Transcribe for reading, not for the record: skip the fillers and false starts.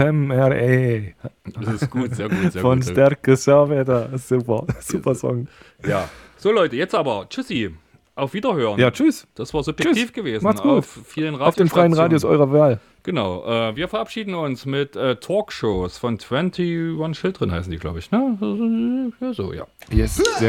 Ephemeræ. Das ist gut, sehr gut. Sehr Von gut. Sterke Saveda. Super Song. Ja. So Leute, jetzt aber. Tschüssi. Auf Wiederhören. Ja, tschüss. Das war subjektiv Tschüss. gewesen. Macht's gut. Auf vielen Auf den freien Radios eurer Wahl. Genau. Wir verabschieden uns mit Talkshows von 21 Children heißen die, glaube ich. Ne? Ja, so, ja. Yes, sehr